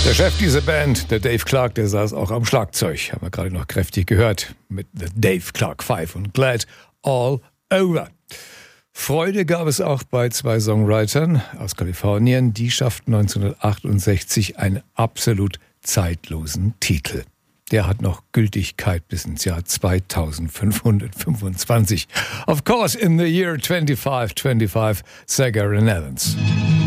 Der Chef dieser Band, der Dave Clark, der saß auch am Schlagzeug. Haben wir gerade noch kräftig gehört mit The Dave Clark 5 und Glad All Over. Freude gab es auch bei zwei Songwritern aus Kalifornien. Die schafften 1968 einen absolut zeitlosen Titel. Der hat noch Gültigkeit bis ins Jahr 2525. Of course, in the year 2525, Sagar and Evans.